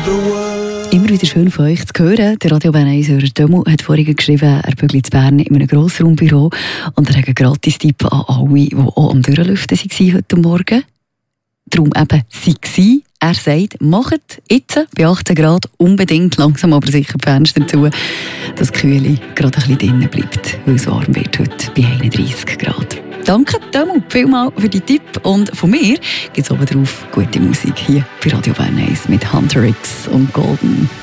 Immer wieder schön von euch zu hören. Der Radio Bern 1-Hörer Dömu hat vorhin geschrieben, er bügelt in Bern in einem Grossraumbüro und er hat einen Gratis-Tipp an alle, die auch am Durchlüften waren heute Morgen. Darum eben sie. Er sagt, macht jetzt bei 18 Grad unbedingt langsam aber sicher die Fenster zu, dass die Kühle gerade ein bisschen drinnen bleibt, weil es warm wird heute bei 31 Grad. Danke, Dömu, vielmals für die Tipp. Und von mir gibt es oben drauf gute Musik hier bei Radio Bern 1 mit Hunter X und Golden.